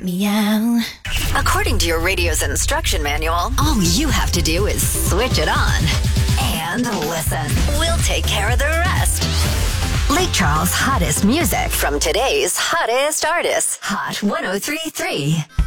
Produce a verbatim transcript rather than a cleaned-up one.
Meow. According to your radio's instruction manual, all you have to do is switch it on and listen. We'll take care of the rest. Lake Charles' hottest music from today's hottest artists. Hot one oh three point three.